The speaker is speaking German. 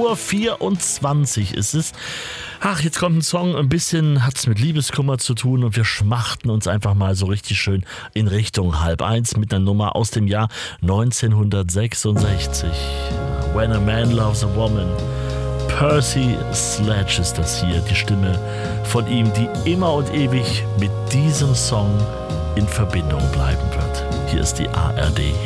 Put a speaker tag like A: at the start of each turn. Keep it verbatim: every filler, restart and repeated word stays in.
A: Uhr vierundzwanzig ist es. Ach, jetzt kommt ein Song, ein bisschen hat es mit Liebeskummer zu tun und wir schmachten uns einfach mal so richtig schön in Richtung halb eins mit einer Nummer aus dem Jahr neunzehnhundertsechsundsechzig. When a Man Loves a Woman. Percy Sledge ist das hier, die Stimme von ihm, die immer und ewig mit diesem Song in Verbindung bleiben wird. Hier ist die A R D